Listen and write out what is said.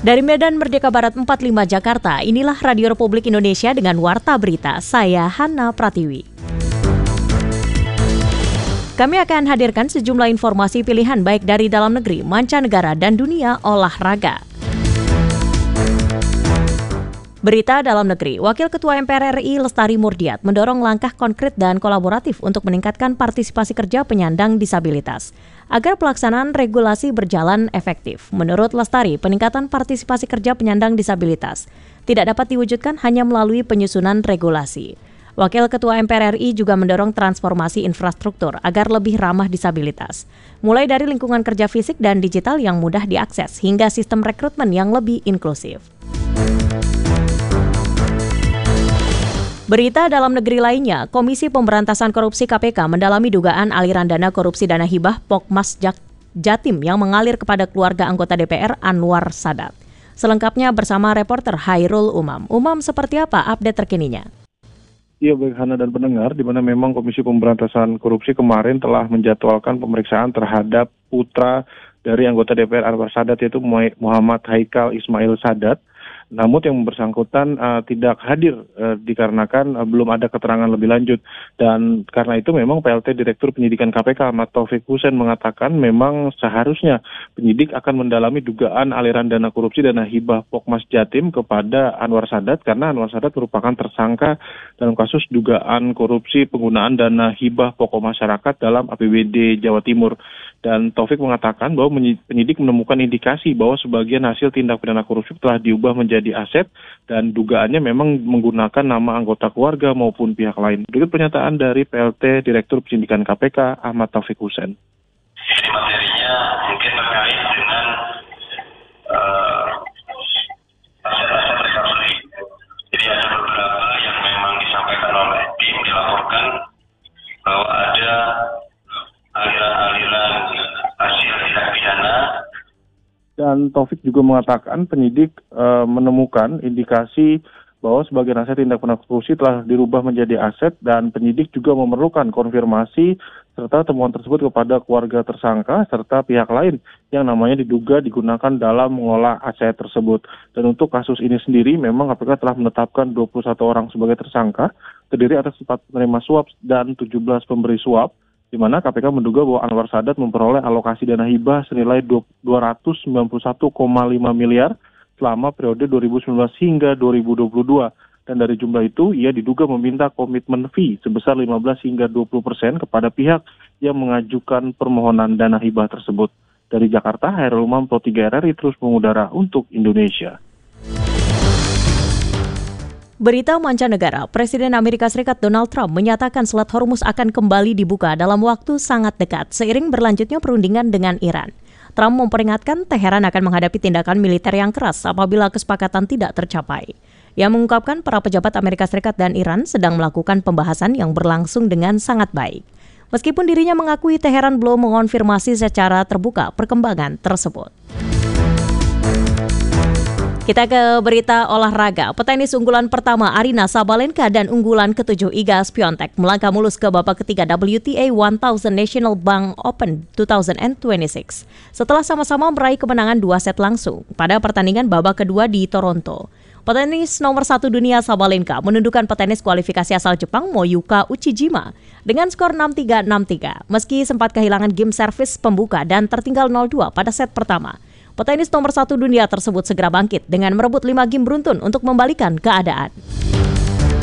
Dari Medan Merdeka Barat 45 Jakarta, inilah Radio Republik Indonesia dengan Warta Berita. Saya Hana Pratiwi. Kami akan hadirkan sejumlah informasi pilihan baik dari dalam negeri, mancanegara, dan dunia olahraga. Berita dalam negeri, Wakil Ketua MPR RI Lestari Murdiat mendorong langkah konkret dan kolaboratif untuk meningkatkan partisipasi kerja penyandang disabilitas agar pelaksanaan regulasi berjalan efektif. Menurut Lestari, peningkatan partisipasi kerja penyandang disabilitas tidak dapat diwujudkan hanya melalui penyusunan regulasi. Wakil Ketua MPR RI juga mendorong transformasi infrastruktur agar lebih ramah disabilitas, mulai dari lingkungan kerja fisik dan digital yang mudah diakses hingga sistem rekrutmen yang lebih inklusif. Berita dalam negeri lainnya, Komisi Pemberantasan Korupsi KPK mendalami dugaan aliran dana korupsi dana hibah Pokmas Jatim yang mengalir kepada keluarga anggota DPR Anwar Sadat. Selengkapnya bersama reporter Hairul Umam. Umam, seperti apa update terkininya? Iya, baik Hana dan pendengar, di mana memang Komisi Pemberantasan Korupsi kemarin telah menjadwalkan pemeriksaan terhadap putra dari anggota DPR Anwar Sadat, yaitu Muhammad Haikal Ismail Sadat. Namun yang bersangkutan tidak hadir dikarenakan belum ada keterangan lebih lanjut. Dan karena itu memang PLT Direktur Penyidikan KPK Ahmad Taufik Hussein mengatakan memang seharusnya penyidik akan mendalami dugaan aliran dana korupsi dana hibah Pokmas Jatim kepada Anwar Sadat, karena Anwar Sadat merupakan tersangka dalam kasus dugaan korupsi penggunaan dana hibah pokok masyarakat dalam APBD Jawa Timur. Dan Taufik mengatakan bahwa penyidik menemukan indikasi bahwa sebagian hasil tindak pidana korupsi telah diubah menjadi aset dan dugaannya memang menggunakan nama anggota keluarga maupun pihak lain. Berikut pernyataan dari PLT Direktur Penyidikan KPK Ahmad Taufik Hussein. Jadi materinya mungkin terkait dengan aset-aset recovery. Jadi ada beberapa yang memang disampaikan oleh tim dilaporkan bahwa ada aliran hasil tindak pidana. Dan Taufik juga mengatakan penyidik menemukan indikasi bahwa sebagian aset tindak pidana korupsi telah dirubah menjadi aset, dan penyidik juga memerlukan konfirmasi serta temuan tersebut kepada keluarga tersangka serta pihak lain yang namanya diduga digunakan dalam mengolah aset tersebut. Dan untuk kasus ini sendiri memang KPK telah menetapkan 21 orang sebagai tersangka, terdiri atas 4 penerima suap dan 17 pemberi suap, di mana KPK menduga bahwa Anwar Sadat memperoleh alokasi dana hibah senilai 291,5 miliar selama periode 2019 hingga 2022. Dan dari jumlah itu, ia diduga meminta komitmen fee sebesar 15 hingga 20% kepada pihak yang mengajukan permohonan dana hibah tersebut. Dari Jakarta, Hairul Umam, Pro 3 RRI terus mengudara untuk Indonesia. Berita mancanegara, Presiden Amerika Serikat Donald Trump menyatakan Selat Hormuz akan kembali dibuka dalam waktu sangat dekat seiring berlanjutnya perundingan dengan Iran. Trump memperingatkan Teheran akan menghadapi tindakan militer yang keras apabila kesepakatan tidak tercapai. Ia mengungkapkan para pejabat Amerika Serikat dan Iran sedang melakukan pembahasan yang berlangsung dengan sangat baik. Meskipun dirinya mengakui Teheran belum mengonfirmasi secara terbuka perkembangan tersebut. Kita ke berita olahraga. Petenis unggulan pertama Aryna Sabalenka dan unggulan ke-7 Iga Swiatek melangkah mulus ke babak ketiga WTA 1000 National Bank Open 2026 setelah sama-sama meraih kemenangan 2 set langsung pada pertandingan babak kedua di Toronto. Petenis nomor 1 dunia Sabalenka menundukkan petenis kualifikasi asal Jepang Moyuka Uchijima dengan skor 6-3, 6-3 meski sempat kehilangan game servis pembuka dan tertinggal 0-2 pada set pertama. Petenis nomor 1 dunia tersebut segera bangkit dengan merebut 5 game beruntun untuk membalikan keadaan.